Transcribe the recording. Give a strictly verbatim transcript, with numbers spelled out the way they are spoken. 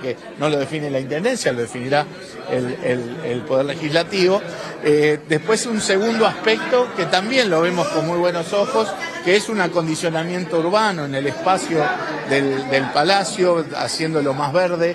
porque no lo define la Intendencia, lo definirá el, el, el Poder Legislativo. Eh, después un segundo aspecto que también lo vemos con muy buenos ojos, que es un acondicionamiento urbano en el espacio del, del Palacio, haciéndolo más verde,